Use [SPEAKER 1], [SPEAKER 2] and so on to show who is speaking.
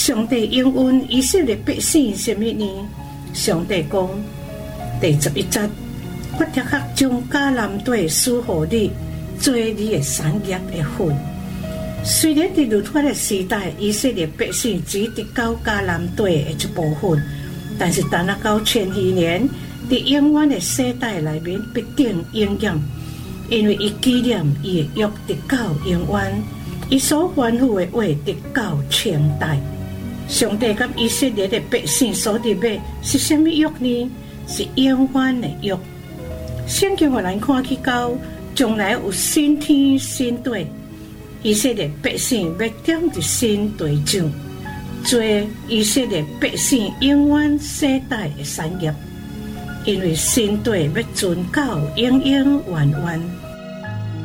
[SPEAKER 1] 上帝应允以色列百姓什么呢？上帝讲第11节，我特刻将迦南地赐予你，做你的产业的份。虽然伫律法的时代，以色列百姓只得到迦南地的一部分，但是等到千禧年，伫永远的世代内面必定应验，因为伊纪念伊的约直到永远，伊所吩咐的话直到千代。上帝甲以色列的百姓所立的是什么约呢？是永远的约。圣经互咱看去到将来有新天新地。以色列百姓要点伫新地上，做以色列百姓永远世代的产业，因为新地要存到永永远远。